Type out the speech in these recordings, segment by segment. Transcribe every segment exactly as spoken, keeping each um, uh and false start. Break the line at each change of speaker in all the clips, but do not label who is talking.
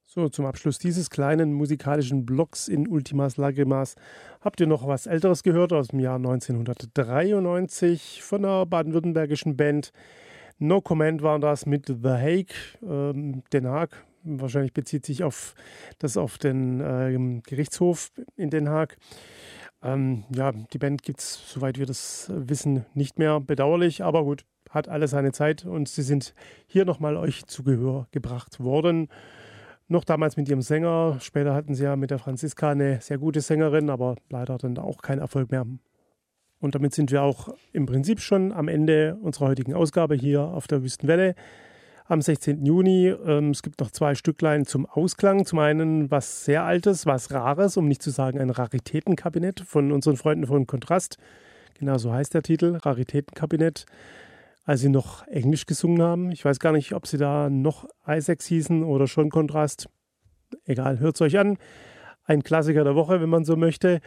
So, zum Abschluss dieses kleinen musikalischen Blocks in Ultimas Lagrimas habt ihr noch was Älteres gehört aus dem Jahr neunzehnhundertdreiundneunzig von der baden-württembergischen Band No Comment war das mit The Hague, ähm, Den Haag. Wahrscheinlich bezieht sich auf das auf den ähm, Gerichtshof in Den Haag. Ähm, ja, die Band gibt es, soweit wir das wissen, nicht mehr. Bedauerlich, aber gut, hat alles seine Zeit und sie sind hier nochmal euch zu Gehör gebracht worden. Noch damals mit ihrem Sänger, später hatten sie ja mit der Franziska eine sehr gute Sängerin, aber leider dann auch kein Erfolg mehr. Und damit sind wir auch im Prinzip schon am Ende unserer heutigen Ausgabe hier auf der Wüstenwelle am sechzehnten Juni. Ähm, es gibt noch zwei Stücklein zum Ausklang. Zum einen was sehr Altes, was Rares, um nicht zu sagen ein Raritätenkabinett von unseren Freunden von Kontrast. Genau so heißt der Titel, Raritätenkabinett. Als sie noch Englisch gesungen haben. Ich weiß gar nicht, ob sie da noch Isaacs hießen oder schon Kontrast. Egal, hört es euch an. Ein Klassiker der Woche, wenn man so möchte.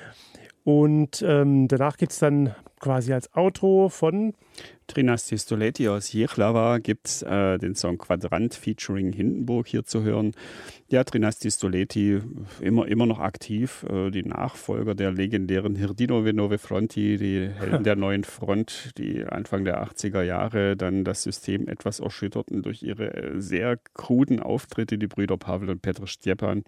Und ähm, danach gibt es dann quasi als Outro von
Trinasti Stoleti aus Jihlava gibt es äh, den Song Quadrant featuring Hindenburg hier zu hören. Ja, Trinasti Stoleti immer, immer noch aktiv, äh, die Nachfolger der legendären Hirdinovi Nove Fronti, die Helden der neuen Front, die Anfang der achtziger Jahre dann das System etwas erschütterten durch ihre sehr kruden Auftritte, die Brüder Pavel und Petr Stjepan.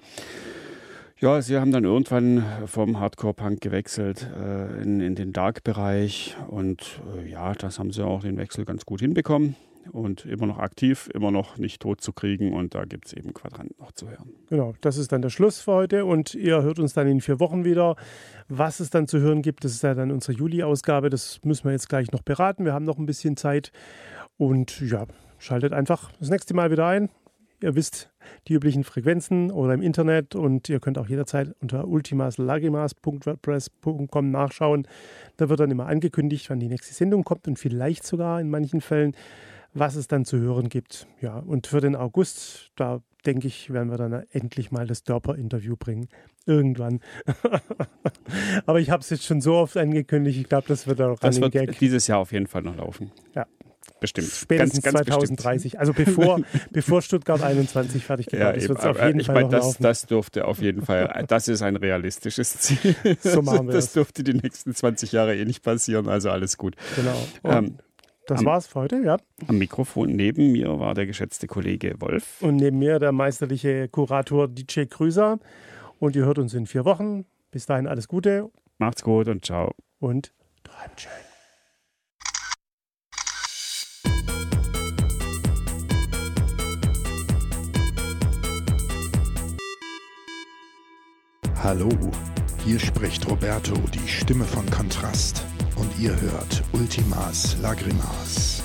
Ja, sie haben dann irgendwann vom Hardcore-Punk gewechselt äh, in, in den Dark-Bereich und äh, ja, das haben sie auch den Wechsel ganz gut hinbekommen und immer noch aktiv, immer noch nicht tot zu kriegen und da gibt es eben Quadrant noch zu hören.
Genau, das ist dann der Schluss für heute und ihr hört uns dann in vier Wochen wieder. Was es dann zu hören gibt, das ist ja dann unsere Juli-Ausgabe, das müssen wir jetzt gleich noch beraten. Wir haben noch ein bisschen Zeit und ja, schaltet einfach das nächste Mal wieder ein. Ihr wisst die üblichen Frequenzen oder im Internet und ihr könnt auch jederzeit unter ultimaslagrimas punkt wordpress punkt com nachschauen. Da wird dann immer angekündigt, wann die nächste Sendung kommt und vielleicht sogar in manchen Fällen, was es dann zu hören gibt. Ja, und für den August, da denke ich, werden wir dann endlich mal das Dörper-Interview bringen. Irgendwann. Aber ich habe es jetzt schon so oft angekündigt, ich glaube, das wird auch
Das
an den
wird
Gag.
dieses Jahr auf jeden Fall noch laufen.
Ja.
Bestimmt.
Spätestens
ganz, ganz
zweitausenddreißig.
Bestimmt.
Also bevor, bevor Stuttgart einundzwanzig fertig gebaut ist, wird es auf jeden
ich
Fall
meine,
noch
das,
laufen.
das dürfte auf jeden Fall, das ist ein realistisches Ziel.
So machen wir
das.
das.
dürfte die nächsten zwanzig Jahre eh nicht passieren, also alles gut.
Genau.
Ähm,
das
am,
war's für heute, ja.
Am Mikrofon neben mir war der geschätzte Kollege Wolf.
Und neben mir der meisterliche Kurator D J Krüser. Und ihr hört uns in vier Wochen. Bis dahin alles Gute.
Macht's gut und ciao.
Und träumt schön.
Hallo, hier spricht Roberto, die Stimme von Kontrast. Und ihr hört Ultimas Lagrimas.